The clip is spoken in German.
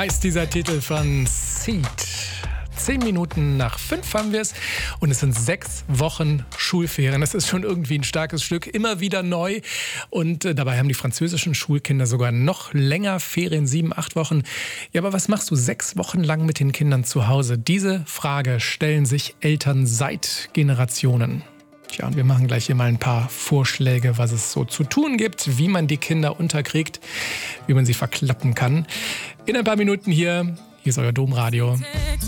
heißt dieser Titel von Seed. 10 Minuten nach 5 haben wir es und es sind 6 Wochen Schulferien. Das ist schon irgendwie ein starkes Stück, immer wieder neu. Und dabei haben die französischen Schulkinder sogar noch länger Ferien, 7, 8 Wochen. Ja, aber was machst du 6 Wochen lang mit den Kindern zu Hause? Diese Frage stellen sich Eltern seit Generationen. Tja, und wir machen gleich hier mal ein paar Vorschläge, was es so zu tun gibt, wie man die Kinder unterkriegt, wie man sie verklappen kann. In ein paar Minuten hier ist euer Domradio.